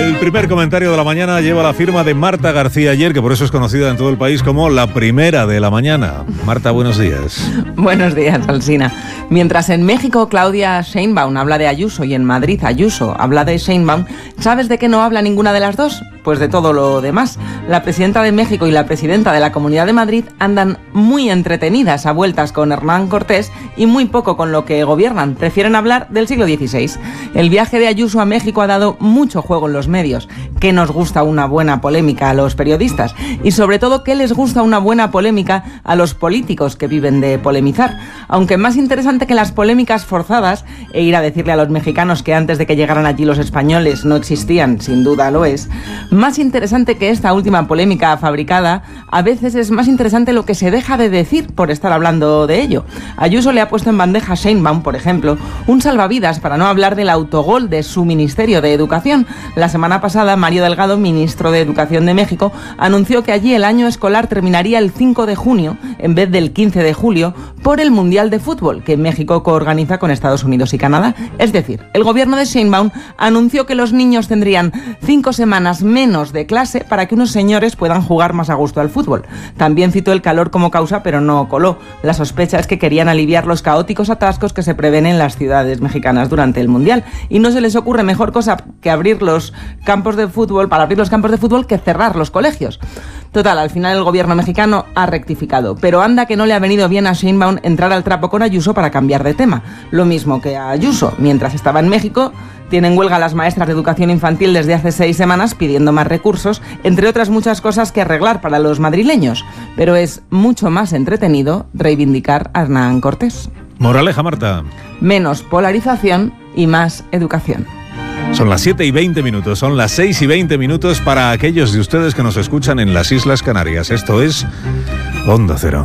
El primer comentario de la mañana lleva la firma de Marta García Aller, que por eso es conocida en todo el país como la primera de la mañana. Marta, buenos días. Buenos días, Alsina. Mientras en México Claudia Sheinbaum habla de Ayuso y en Madrid Ayuso habla de Sheinbaum, ¿sabes de qué no habla ninguna de las dos? Pues de todo lo demás. La presidenta de México y la presidenta de la Comunidad de Madrid andan muy entretenidas a vueltas con Hernán Cortés y muy poco con lo que gobiernan. Prefieren hablar del siglo XVI. El viaje de Ayuso a México ha dado mucho juego en los medios. ¿Qué nos gusta una buena polémica a los periodistas? Y sobre todo, ¿qué les gusta una buena polémica a los políticos que viven de polemizar? Aunque más interesante que las polémicas forzadas, e ir a decirle a los mexicanos que antes de que llegaran allí los españoles no existían, sin duda lo es, más interesante que esta última polémica fabricada, a veces es más interesante lo que se deja de decir por estar hablando de ello. Ayuso le ha puesto en bandeja a Sheinbaum, por ejemplo, un salvavidas para no hablar del autogol de su Ministerio de Educación. La semana pasada, Mario Delgado, ministro de Educación de México, anunció que allí el año escolar terminaría el 5 de junio, en vez del 15 de julio, por el Mundial de Fútbol, que México coorganiza con Estados Unidos y Canadá. Es decir, el gobierno de Sheinbaum anunció que los niños tendrían 5 semanas menos de clase para que unos señores puedan jugar más a gusto al fútbol. También citó el calor como causa, pero no coló. La sospecha es que querían aliviar los caóticos atascos que se prevén en las ciudades mexicanas durante el Mundial. Y no se les ocurre mejor cosa que abrir los campos de fútbol, para abrir los campos de fútbol, que cerrar los colegios. Total, al final el gobierno mexicano ha rectificado, pero anda que no le ha venido bien a Sheinbaum entrar al trapo con Ayuso para cambiar de tema. Lo mismo que a Ayuso. Mientras estaba en México, tienen huelga las maestras de educación infantil desde hace 6 semanas pidiendo más recursos, entre otras muchas cosas que arreglar para los madrileños. Pero es mucho más entretenido reivindicar a Hernán Cortés. Moraleja, Marta. Menos polarización y más educación. Son las 7:20, son las 6:20 para aquellos de ustedes que nos escuchan en las Islas Canarias. Esto es Onda Cero.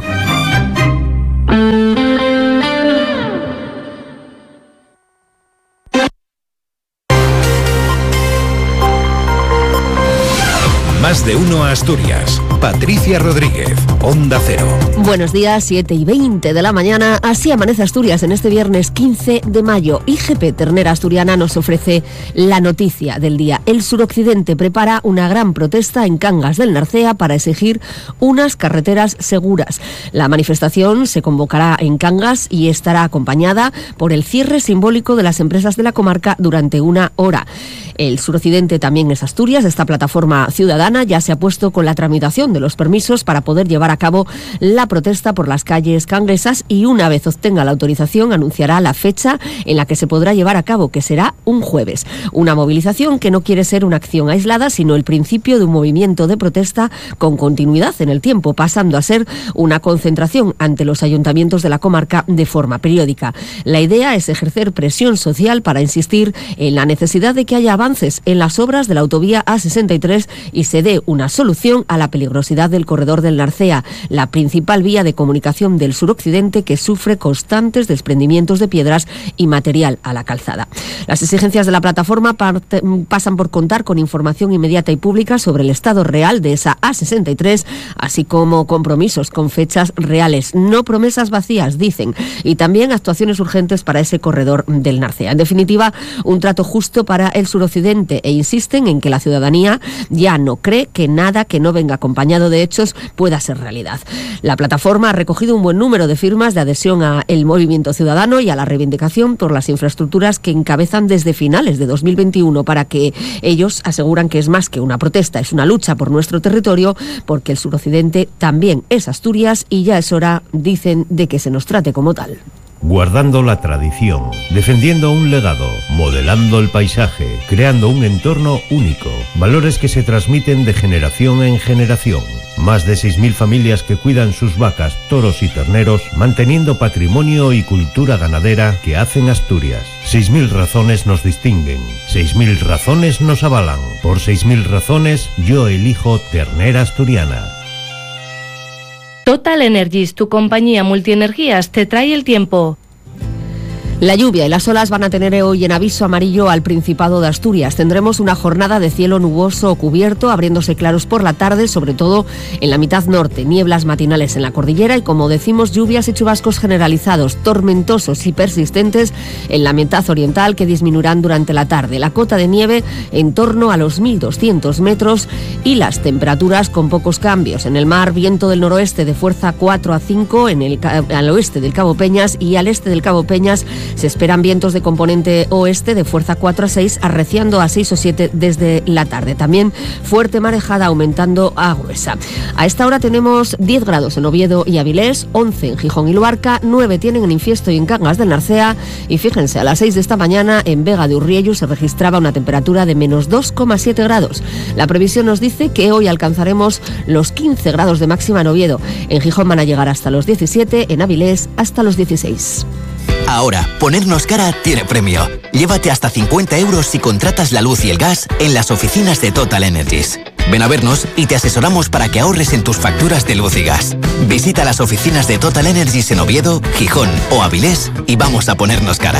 Más de uno Asturias. Patricia Rodríguez, Onda Cero. Buenos días, 7:20 de la mañana. Así amanece Asturias en este viernes 15 de mayo. IGP Ternera Asturiana nos ofrece la noticia del día. El suroccidente prepara una gran protesta en Cangas del Narcea para exigir unas carreteras seguras. La manifestación se convocará en Cangas y estará acompañada por el cierre simbólico de las empresas de la comarca durante 1 hora. El suroccidente también es Asturias. Esta plataforma ciudadana ya se ha puesto con la tramitación de los permisos para poder llevar a cabo la protesta por las calles canguesas y una vez obtenga la autorización anunciará la fecha en la que se podrá llevar a cabo, que será un jueves. Una movilización que no quiere ser una acción aislada, sino el principio de un movimiento de protesta con continuidad en el tiempo, pasando a ser una concentración ante los ayuntamientos de la comarca de forma periódica. La idea es ejercer presión social para insistir en la necesidad de que haya avances en las obras de la autovía A63 y se dé una solución a la peligrosidad del corredor del Narcea, la principal vía de comunicación del suroccidente que sufre constantes desprendimientos de piedras y material a la calzada. Las exigencias de la plataforma pasan por contar con información inmediata y pública sobre el estado real de esa A63, así como compromisos con fechas reales, no promesas vacías, dicen, y también actuaciones urgentes para ese corredor del Narcea. En definitiva, un trato justo para el suroccidente, e insisten en que la ciudadanía ya no cree que nada que no venga acompañado de hechos pueda ser realidad. La plataforma ha recogido un buen número de firmas de adhesión al movimiento ciudadano y a la reivindicación por las infraestructuras que encabezan desde finales de 2021, para que ellos aseguran que es más que una protesta, es una lucha por nuestro territorio, porque el suroccidente también es Asturias y ya es hora, dicen, de que se nos trate como tal. Guardando la tradición, defendiendo un legado, modelando el paisaje, creando un entorno único, valores que se transmiten de generación en generación. Más de 6.000 familias que cuidan sus vacas, toros y terneros, manteniendo patrimonio y cultura ganadera que hacen Asturias. 6.000 razones nos distinguen, 6.000 razones nos avalan. Por 6.000 razones, yo elijo ternera asturiana. Total Energies, tu compañía multienergías, te trae el tiempo. La lluvia y las olas van a tener hoy en aviso amarillo al Principado de Asturias. Tendremos una jornada de cielo nuboso o cubierto, abriéndose claros por la tarde, sobre todo en la mitad norte, nieblas matinales en la cordillera y, como decimos, lluvias y chubascos generalizados, tormentosos y persistentes en la mitad oriental, que disminuirán durante la tarde. La cota de nieve en torno a los 1.200 metros y las temperaturas con pocos cambios. En el mar, viento del noroeste de fuerza 4 a 5 al oeste del Cabo Peñas, y al este del Cabo Peñas se esperan vientos de componente oeste de fuerza 4 a 6, arreciando a 6 o 7 desde la tarde. También fuerte marejada aumentando a gruesa. A esta hora tenemos 10 grados en Oviedo y Avilés, 11 en Gijón y Luarca, 9 tienen en Infiesto y en Cangas del Narcea, y fíjense, a las 6 de esta mañana en Vega de Urriellu se registraba una temperatura de menos 2,7 grados. La previsión nos dice que hoy alcanzaremos los 15 grados de máxima en Oviedo. En Gijón van a llegar hasta los 17, en Avilés hasta los 16. Ahora, ponernos cara tiene premio. Llévate hasta 50 euros si contratas la luz y el gas en las oficinas de Total Energies. Ven a vernos y te asesoramos para que ahorres en tus facturas de luz y gas. Visita las oficinas de Total Energies en Oviedo, Gijón o Avilés y vamos a ponernos cara.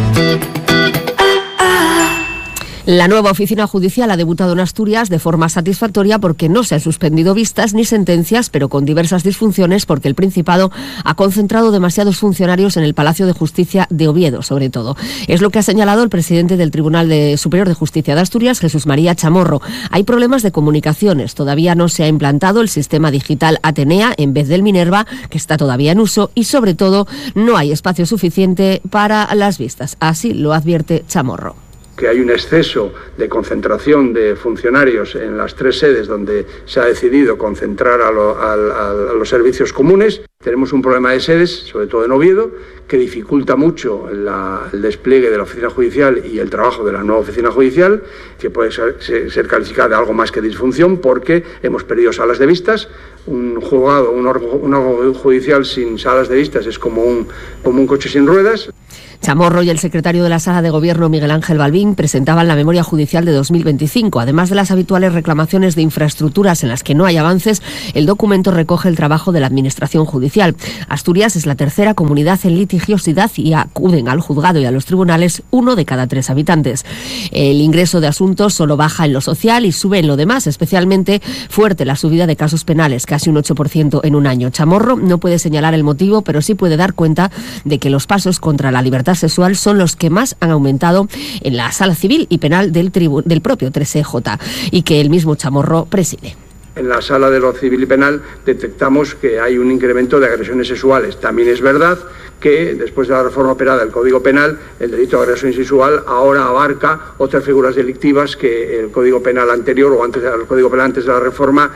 La nueva oficina judicial ha debutado en Asturias de forma satisfactoria porque no se han suspendido vistas ni sentencias, pero con diversas disfunciones porque el Principado ha concentrado demasiados funcionarios en el Palacio de Justicia de Oviedo, sobre todo. Es lo que ha señalado el presidente del Tribunal Superior de Justicia de Asturias, Jesús María Chamorro. Hay problemas de comunicaciones. Todavía no se ha implantado el sistema digital Atenea en vez del Minerva, que está todavía en uso, y sobre todo no hay espacio suficiente para las vistas. Así lo advierte Chamorro. Que hay un exceso de concentración de funcionarios en las 3 sedes donde se ha decidido concentrar a los servicios comunes. Tenemos un problema de sedes, sobre todo en Oviedo, que dificulta mucho el despliegue de la oficina judicial y el trabajo de la nueva oficina judicial, que puede ser calificada de algo más que disfunción porque hemos perdido salas de vistas. Un juzgado, un órgano judicial sin salas de vistas es como un coche sin ruedas. Chamorro y el secretario de la Sala de Gobierno, Miguel Ángel Balbín, presentaban la memoria judicial de 2025. Además de las habituales reclamaciones de infraestructuras en las que no hay avances, el documento recoge el trabajo de la Administración judicial. Asturias es la tercera comunidad en litigiosidad y acuden al juzgado y a los tribunales 1 de cada 3 habitantes. El ingreso de asuntos solo baja en lo social y sube en lo demás, especialmente fuerte la subida de casos penales, casi un 8% en un año. Chamorro no puede señalar el motivo, pero sí puede dar cuenta de que los pasos contra la libertad sexual son los que más han aumentado en la sala civil y penal del propio 3EJ y que el mismo Chamorro preside. En la sala de lo civil y penal detectamos que hay un incremento de agresiones sexuales. También es verdad que después de la reforma operada del Código Penal, el delito de agresión sexual ahora abarca otras figuras delictivas que el Código Penal anterior o antes del Código Penal antes de la reforma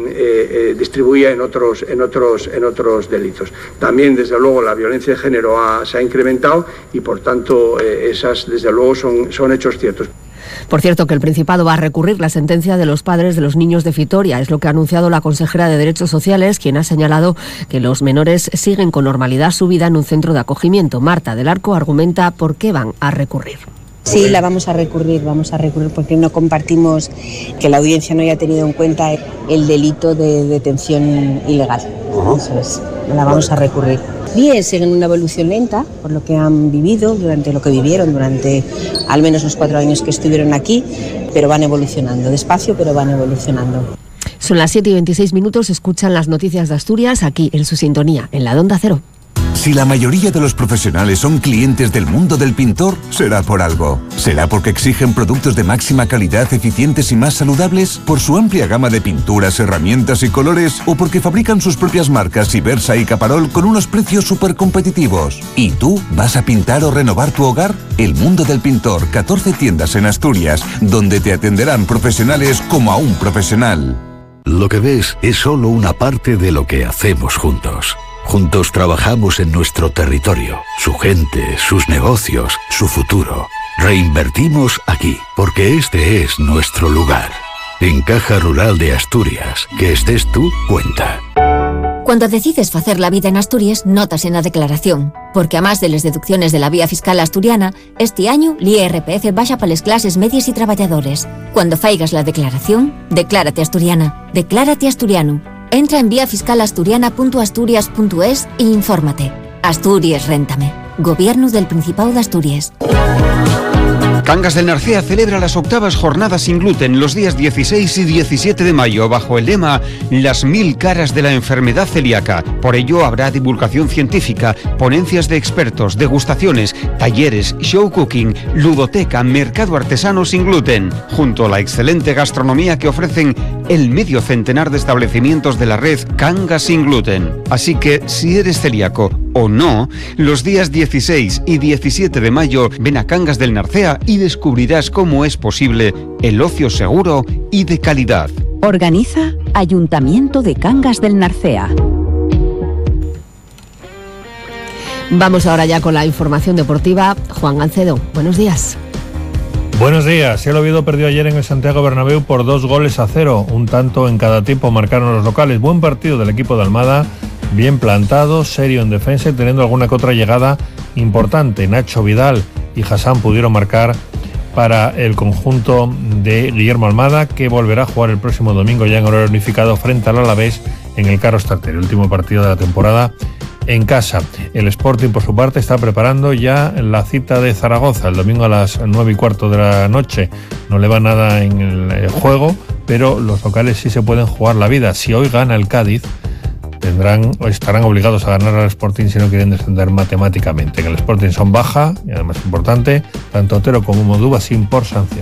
distribuía en otros delitos. También, desde luego, la violencia de género se ha incrementado y, por tanto, esas, desde luego, son hechos ciertos. Por cierto, que el Principado va a recurrir la sentencia de los padres de los niños de Vitoria. Es lo que ha anunciado la consejera de Derechos Sociales, quien ha señalado que los menores siguen con normalidad su vida en un centro de acogimiento. Marta del Arco argumenta por qué van a recurrir. Sí, la vamos a recurrir porque no compartimos que la audiencia no haya tenido en cuenta el delito de detención ilegal. Eso es, la vamos a recurrir. Bien, siguen una evolución lenta por lo que han vivido, durante lo que vivieron durante al menos los 4 años que estuvieron aquí, pero van evolucionando, despacio, pero van evolucionando. Son las 7:26, escuchan las noticias de Asturias aquí en su sintonía, en la Onda Cero. Si la mayoría de los profesionales son clientes del mundo del pintor, será por algo. ¿Será porque exigen productos de máxima calidad, eficientes y más saludables? ¿Por su amplia gama de pinturas, herramientas y colores? ¿O porque fabrican sus propias marcas Ibersa y Caparol con unos precios súper competitivos? ¿Y tú vas a pintar o renovar tu hogar? El Mundo del Pintor, 14 tiendas en Asturias, donde te atenderán profesionales como a un profesional. Lo que ves es solo una parte de lo que hacemos juntos. Juntos trabajamos en nuestro territorio, su gente, sus negocios, su futuro. Reinvertimos aquí, porque este es nuestro lugar. En Caja Rural de Asturias, que estés tú, cuenta. Cuando decides facer la vida en Asturias, notas en la declaración, porque a más de las deducciones de la vía fiscal asturiana, este año l'IRPF baixa para las clases medias y trabajadores. Cuando faigas la declaración, declárate asturiana, declárate asturiano. Entra en viafiscalasturiana.asturias.es e infórmate. Asturias, réntame. Gobierno del Principado de Asturias. Cangas del Narcea celebra las 8ª jornadas sin gluten los días 16 y 17 de mayo bajo el lema Las 1000 caras de la enfermedad celíaca. Por ello habrá divulgación científica, ponencias de expertos, degustaciones, talleres, show cooking, ludoteca, mercado artesano sin gluten, junto a la excelente gastronomía que ofrecen el medio centenar de establecimientos de la red Cangas sin gluten. Así que si eres celíaco o no, los días 16 y 17 de mayo ven a Cangas del Narcea y descubrirás cómo es posible el ocio seguro y de calidad. Organiza Ayuntamiento de Cangas del Narcea. Vamos ahora ya con la información deportiva. Juan Gancedo, buenos días. Buenos días. El Oviedo perdió ayer en el Santiago Bernabéu por 2-0, un tanto en cada tiempo marcaron los locales. Buen partido del equipo de Almada, bien plantado, serio en defensa y teniendo alguna que otra llegada importante. Nacho Vidal y Hassan pudieron marcar para el conjunto de Guillermo Almada, que volverá a jugar el próximo domingo ya en horario unificado frente al Alavés en el Carlos Tartiere, el último partido de la temporada en casa. El Sporting, por su parte, está preparando ya la cita de Zaragoza el domingo a las 9:15 de la noche. No le va nada en el juego, pero los locales sí se pueden jugar la vida. Si hoy gana el Cádiz, estarán obligados a ganar al Sporting si no quieren descender matemáticamente. En el Sporting son baja, y además importante, tanto Otero como Modúbasín por sanción.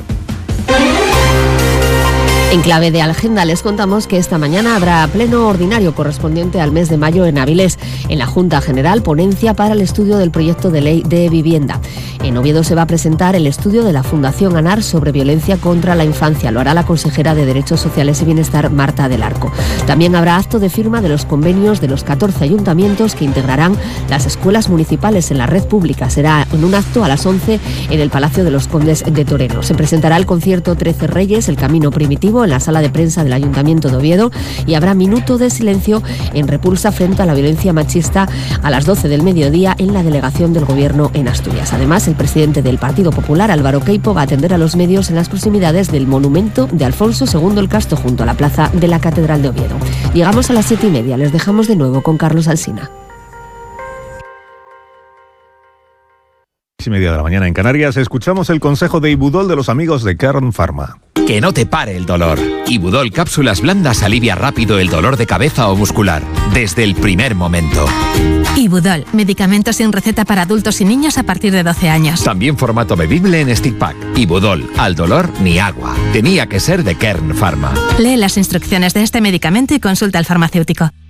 En clave de agenda les contamos que esta mañana habrá pleno ordinario correspondiente al mes de mayo en Avilés. En la Junta General, ponencia para el estudio del proyecto de ley de vivienda. En Oviedo se va a presentar el estudio de la Fundación ANAR sobre violencia contra la infancia. Lo hará la consejera de Derechos Sociales y Bienestar, Marta del Arco. También habrá acto de firma de los convenios de los 14 ayuntamientos que integrarán las escuelas municipales en la red pública. Será en un acto a las 11 en el Palacio de los Condes de Toreno. Se presentará el concierto 13 Reyes, el Camino Primitivo, en la sala de prensa del Ayuntamiento de Oviedo, y habrá minuto de silencio en repulsa frente a la violencia machista a las 12 del mediodía en la delegación del Gobierno en Asturias. Además, el presidente del Partido Popular, Álvaro Queipo, va a atender a los medios en las proximidades del monumento de Alfonso II el Casto, junto a la plaza de la Catedral de Oviedo. Llegamos a las 7:30, les dejamos de nuevo con Carlos Alsina. 6:30 de la mañana en Canarias, escuchamos el consejo de Ibudol de los amigos de Kern Pharma. Que no te pare el dolor. Ibudol Cápsulas Blandas alivia rápido el dolor de cabeza o muscular, desde el primer momento. Ibudol, medicamento sin receta para adultos y niños a partir de 12 años. También formato bebible en stick pack. Ibudol, al dolor ni agua. Tenía que ser de Kern Pharma. Lee las instrucciones de este medicamento y consulta al farmacéutico.